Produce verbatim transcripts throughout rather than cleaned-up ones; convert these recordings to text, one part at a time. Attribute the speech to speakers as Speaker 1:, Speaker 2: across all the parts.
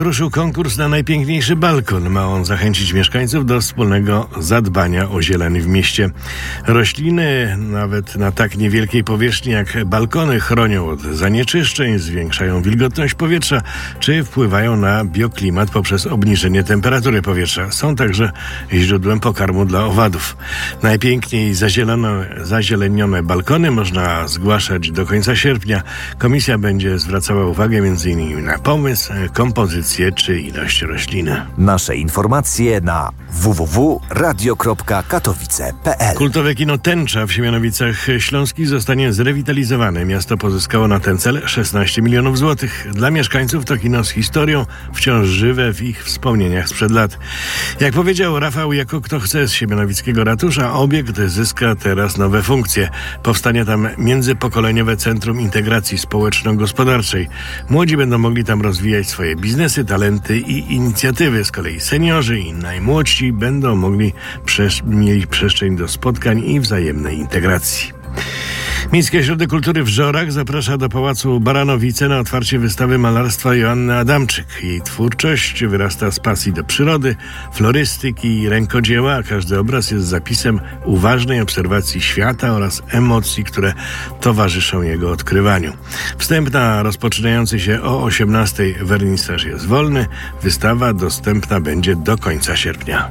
Speaker 1: Ruszył konkurs na najpiękniejszy balkon. Ma on zachęcić mieszkańców do wspólnego zadbania o zieleń w mieście. Rośliny, nawet na tak niewielkiej powierzchni jak balkony, chronią od zanieczyszczeń, zwiększają wilgotność powietrza, czy wpływają na bioklimat poprzez obniżenie temperatury powietrza. Są także źródłem pokarmu dla owadów. Najpiękniej zazielone, zazielenione balkony można zgłaszać do końca sierpnia. Komisja będzie zwracała uwagę m in na pomysł, kompozycję czy ilość rośliny.
Speaker 2: Nasze informacje na w w w kropka radio kropka katowice kropka p l.
Speaker 1: Kultowe kino Tęcza w Siemianowicach Śląskich zostanie zrewitalizowane. Miasto pozyskało na ten cel szesnaście milionów złotych. Dla mieszkańców to kino z historią, wciąż żywe w ich wspomnieniach sprzed lat. Jak powiedział Rafał Jako Kto Chce z Siemianowickiego Ratusza, obiekt zyska teraz nowe funkcje. Powstanie tam międzypokoleniowe Centrum Integracji Społeczno-Gospodarczej. Młodzi będą mogli tam rozwijać swoje biznesy, talenty i inicjatywy. Z kolei seniorzy i najmłodsi będą mogli przesz- mieli przestrzeń do spotkań i wzajemnej integracji. Miejski Ośrodek Kultury w Żorach zaprasza do Pałacu Baranowice na otwarcie wystawy malarstwa Joanny Adamczyk. Jej twórczość wyrasta z pasji do przyrody, florystyki i rękodzieła, a każdy obraz jest zapisem uważnej obserwacji świata oraz emocji, które towarzyszą jego odkrywaniu. Wstęp na rozpoczynający się o osiemnastej wernisaż jest wolny. Wystawa dostępna będzie do końca sierpnia.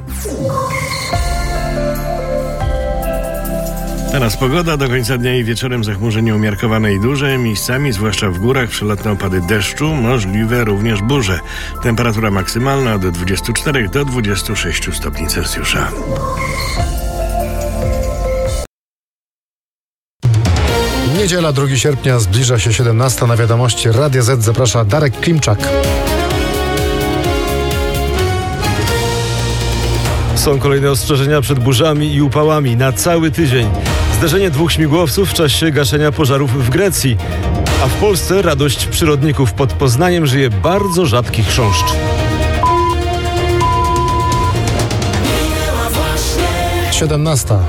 Speaker 1: Teraz pogoda. Do końca dnia i wieczorem zachmurzenie umiarkowane i duże. Miejscami, zwłaszcza w górach, przelotne opady deszczu, możliwe również burze. Temperatura maksymalna od dwudziestu czterech do dwudziestu sześciu stopni Celsjusza.
Speaker 3: Niedziela, drugiego sierpnia, zbliża się siedemnasta. Na wiadomości Radia Z zaprasza Darek Klimczak.
Speaker 4: Są kolejne ostrzeżenia przed burzami i upałami na cały tydzień. Zderzenie dwóch śmigłowców w czasie gaszenia pożarów w Grecji. A w Polsce radość przyrodników. Pod Poznaniem żyje bardzo rzadki chrząszcz.
Speaker 3: siedemnasta.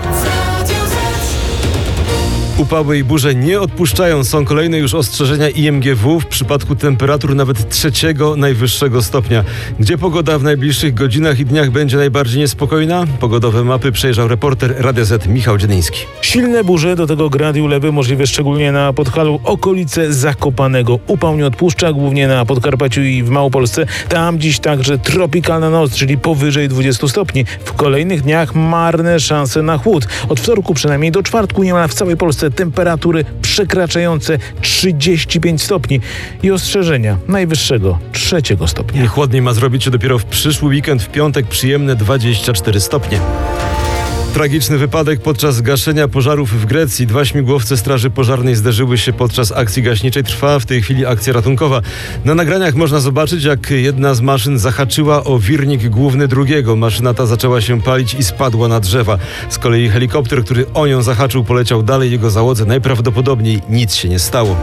Speaker 4: Upały i burze nie odpuszczają. Są kolejne już ostrzeżenia I M G W w przypadku temperatur nawet trzeciego najwyższego stopnia. Gdzie pogoda w najbliższych godzinach i dniach będzie najbardziej niespokojna? Pogodowe mapy przejrzał reporter Radia Z Michał Dziedyński.
Speaker 5: Silne burze, do tego grad i ulewy możliwe szczególnie na Podhalu, okolice Zakopanego. Upał nie odpuszcza, głównie na Podkarpaciu i w Małopolsce. Tam dziś także tropikalna noc, czyli powyżej dwudziestu stopni. W kolejnych dniach marne szanse na chłód. Od wtorku przynajmniej do czwartku niemal w całej Polsce temperatury przekraczające trzydzieści pięć stopni i ostrzeżenia najwyższego trzeciego stopnia.
Speaker 4: Chłodniej ma zrobić się dopiero w przyszły weekend, w piątek przyjemne dwadzieścia cztery stopnie. Tragiczny wypadek podczas gaszenia pożarów w Grecji. Dwa śmigłowce Straży Pożarnej zderzyły się podczas akcji gaśniczej. Trwa w tej chwili akcja ratunkowa. Na nagraniach można zobaczyć, jak jedna z maszyn zahaczyła o wirnik główny drugiego. Maszyna ta zaczęła się palić i spadła na drzewa. Z kolei helikopter, który o nią zahaczył, poleciał dalej. Jego załodze najprawdopodobniej nic się nie stało.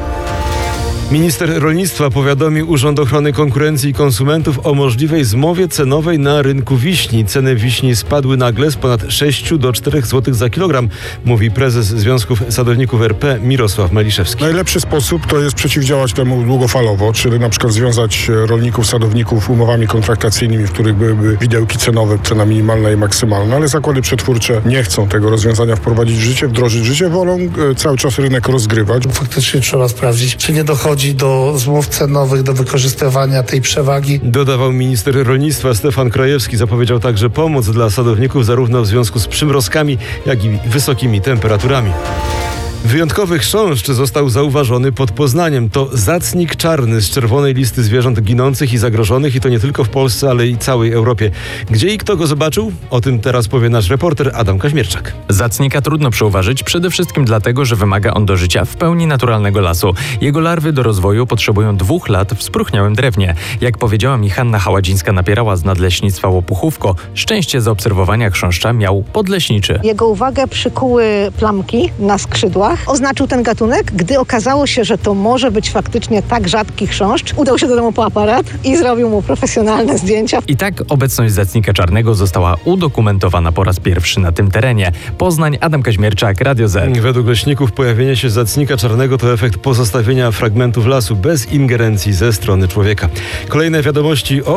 Speaker 4: Minister rolnictwa powiadomił Urząd Ochrony Konkurencji i Konsumentów o możliwej zmowie cenowej na rynku wiśni. Ceny wiśni spadły nagle z ponad sześciu do czterech złotych za kilogram, mówi prezes Związków Sadowników R P Mirosław Maliszewski.
Speaker 6: Najlepszy sposób to jest przeciwdziałać temu długofalowo, czyli na przykład związać rolników, sadowników umowami kontraktacyjnymi, w których byłyby widełki cenowe, cena minimalna i maksymalna, ale zakłady przetwórcze nie chcą tego rozwiązania wprowadzić w życie, wdrożyć w życie, wolą cały czas rynek rozgrywać.
Speaker 7: Faktycznie trzeba sprawdzić, czy nie dochodzi do zmów cenowych, do wykorzystywania tej przewagi.
Speaker 4: Dodawał minister rolnictwa Stefan Krajewski. Zapowiedział także pomoc dla sadowników zarówno w związku z przymrozkami, jak i wysokimi temperaturami. Wyjątkowy chrząszcz został zauważony pod Poznaniem. To zacnik czarny z czerwonej listy zwierząt ginących i zagrożonych, i to nie tylko w Polsce, ale i całej Europie. Gdzie i kto go zobaczył? O tym teraz powie nasz reporter Adam Kaźmierczak.
Speaker 8: Zacnika trudno przeuważyć, przede wszystkim dlatego, że wymaga on do życia w pełni naturalnego lasu. Jego larwy do rozwoju potrzebują dwóch lat w spróchniałym drewnie. Jak powiedziała mi Hanna Haładzińska-Napierała z Nadleśnictwa Łopuchówko, szczęście zaobserwowania chrząszcza miał podleśniczy.
Speaker 9: Jego uwagę przykuły plamki na skrzydłach, skałach. Oznaczył ten gatunek. Gdy okazało się, że to może być faktycznie tak rzadki chrząszcz, udał się do domu po aparat i zrobił mu profesjonalne zdjęcia.
Speaker 8: I tak obecność zacnika czarnego została udokumentowana po raz pierwszy na tym terenie. Poznań, Adam Kaźmierczak, Radio Z.
Speaker 4: Według leśników pojawienie się zacnika czarnego to efekt pozostawienia fragmentów lasu bez ingerencji ze strony człowieka. Kolejne wiadomości o